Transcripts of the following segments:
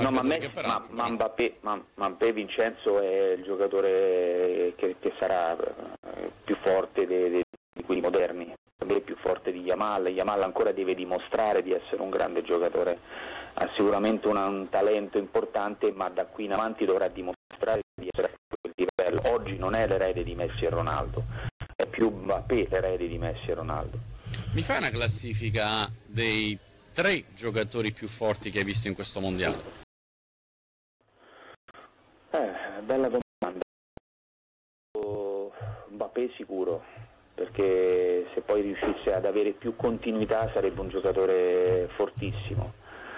No, Mbappé Vincenzo è il giocatore che sarà più forte di quelli moderni, è più forte di Yamal. Yamal ancora deve dimostrare di essere un grande giocatore, ha sicuramente un talento importante, ma da qui in avanti dovrà dimostrare di essere a quel livello. Oggi non è l'erede di Messi e Ronaldo, è più Mbappé l'erede di Messi e Ronaldo. Mi fai una classifica dei 3 giocatori più forti che hai visto in questo mondiale? Bella domanda. Mbappé sicuro, perché se poi riuscisse ad avere più continuità sarebbe un giocatore fortissimo.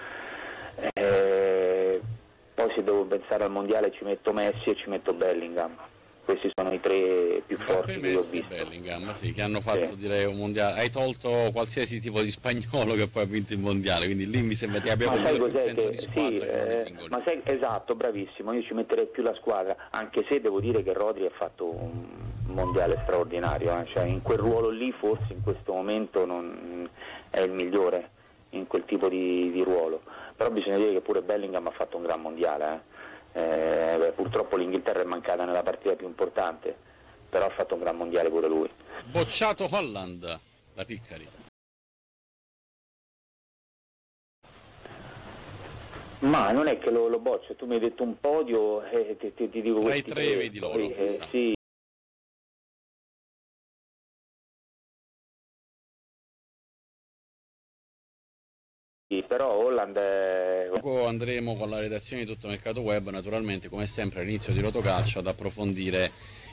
Poi se devo pensare al mondiale ci metto Messi e ci metto Bellingham. Questi sono i 3 più forti che ho visto. Bellingham, sì, che hanno fatto direi un mondiale. Hai tolto qualsiasi tipo di spagnolo che poi ha vinto il mondiale, quindi lì mi sembra che abbia avuto il senso di squadra che non di singoli. Esatto, bravissimo, io ci metterei più la squadra, anche se devo dire che Rodri ha fatto un mondiale straordinario, cioè in quel ruolo lì forse in questo momento non è il migliore in quel tipo di ruolo, però bisogna dire che pure Bellingham ha fatto un gran mondiale. Purtroppo l'Inghilterra è mancata nella partita più importante, però ha fatto un gran mondiale pure lui. Bocciato Holland, la Piccari. Ma non è che lo boccio, tu mi hai detto un podio e ti dico tra questi i 3 vedi loro. Sì. Però Holland andremo con la redazione di Tutto Mercato Web, naturalmente come sempre all'inizio di Rotocalcio ad approfondire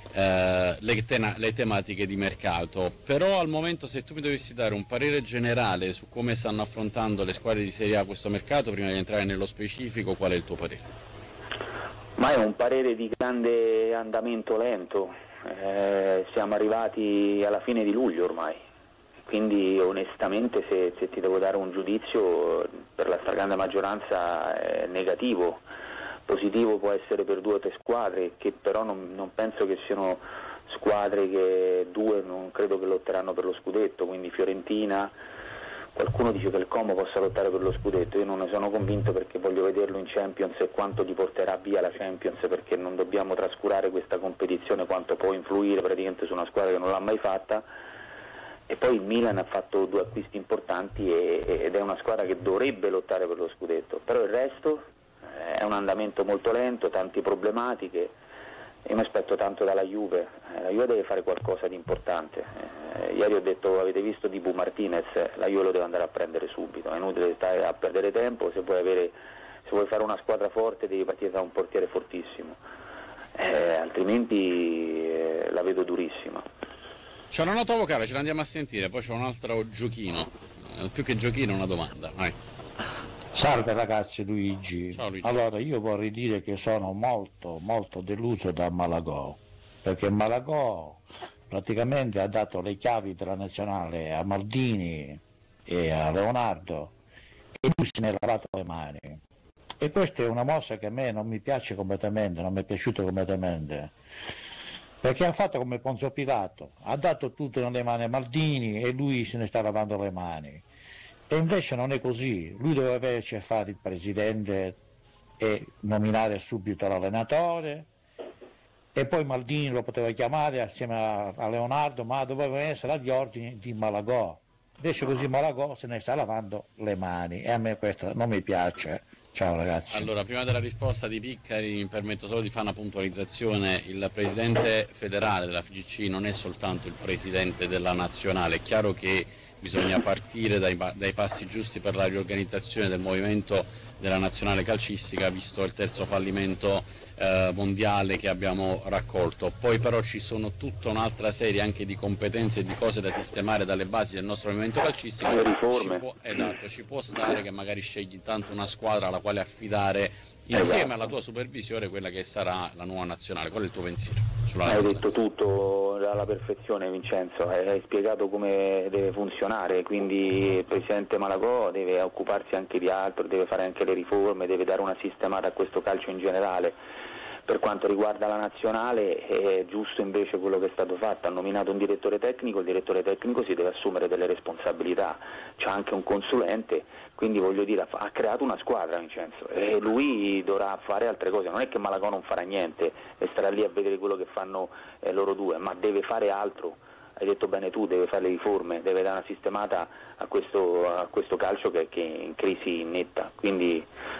le tematiche di mercato. Però al momento, se tu mi dovessi dare un parere generale su come stanno affrontando le squadre di Serie A questo mercato, prima di entrare nello specifico, qual è il tuo parere? Ma è un parere di grande andamento lento, siamo arrivati alla fine di luglio ormai, quindi onestamente se ti devo dare un giudizio, per la stragrande maggioranza è negativo. Positivo può essere per 2 o 3 squadre, che però non penso che siano squadre che 2 non credo che lotteranno per lo scudetto, quindi Fiorentina, qualcuno dice che il Como possa lottare per lo scudetto, io non ne sono convinto perché voglio vederlo in Champions e quanto ti porterà via la Champions, perché non dobbiamo trascurare questa competizione, quanto può influire praticamente su una squadra che non l'ha mai fatta. E poi il Milan ha fatto 2 acquisti importanti ed è una squadra che dovrebbe lottare per lo scudetto, però il resto è un andamento molto lento, tante problematiche. Io mi aspetto tanto dalla Juve, la Juve deve fare qualcosa di importante. Ieri ho detto, avete visto Dibu Martinez, la Juve lo deve andare a prendere subito, è inutile stare a perdere tempo, se vuoi fare una squadra forte devi partire da un portiere fortissimo, altrimenti la vedo durissima. C'è una nota vocale, ce l'andiamo a sentire, poi c'è un altro giochino, più che giochino una domanda, vai. Salve ragazzi, Luigi. Ciao Luigi. Allora io vorrei dire che sono molto molto deluso da Malagò, perché Malagò praticamente ha dato le chiavi della nazionale a Maldini e a Leonardo e lui se ne è lavato le mani. E questa è una mossa che a me non mi piace completamente, non mi è piaciuta completamente, perché ha fatto come Ponzio Pilato, ha dato tutto nelle mani a Maldini e lui se ne sta lavando le mani. E invece non è così, lui doveva averci a fare il presidente e nominare subito l'allenatore, e poi Maldini lo poteva chiamare assieme a Leonardo, ma doveva essere agli ordini di Malagò. Invece così Malagò se ne sta lavando le mani e a me questo non mi piace. Ciao ragazzi. Allora, prima della risposta di Piccari mi permetto solo di fare una puntualizzazione. Il presidente federale della FIGC non è soltanto il presidente della nazionale, è chiaro che bisogna partire dai passi giusti per la riorganizzazione del movimento della nazionale calcistica, visto il terzo fallimento mondiale che abbiamo raccolto. Poi però ci sono tutta un'altra serie anche di competenze e di cose da sistemare dalle basi del nostro movimento calcistico. Le riforme. Ci può stare che magari scegli intanto una squadra alla quale affidare insieme alla tua supervisione quella che sarà la nuova nazionale. Qual è il tuo pensiero? Hai detto tutto alla perfezione, Vincenzo, hai spiegato come deve funzionare, quindi il presidente Malagò deve occuparsi anche di altro, deve fare anche le riforme, deve dare una sistemata a questo calcio in generale, Per quanto riguarda la nazionale è giusto invece quello che è stato fatto, ha nominato un direttore tecnico, il direttore tecnico si deve assumere delle responsabilità, c'è anche un consulente, quindi voglio dire ha creato una squadra Vincenzo e lui dovrà fare altre cose, non è che Malagò non farà niente e starà lì a vedere quello che fanno loro due, ma deve fare altro. Hai detto bene tu, deve fare le riforme, deve dare una sistemata a questo calcio che è in crisi netta, quindi